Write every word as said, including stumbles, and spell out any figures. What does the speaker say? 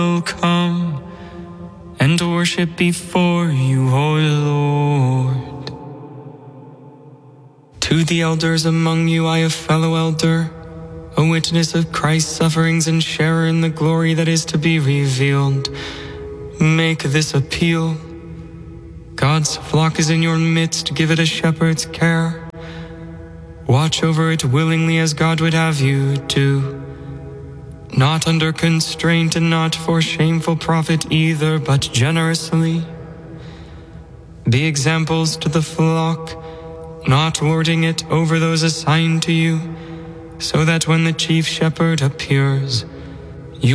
will come and worship before you, O Lord. To the elders among you, I, a fellow elder, a witness of Christ's sufferings and sharer in the glory that is to be revealed, make this appeal. God's flock is in your midst, give it a shepherd's care. Watch over it willingly as God would have you do, not under constraint and not for shameful profit either, but generously. Be examples to the flock, not lording it over those assigned to you, so that when the chief shepherd appears,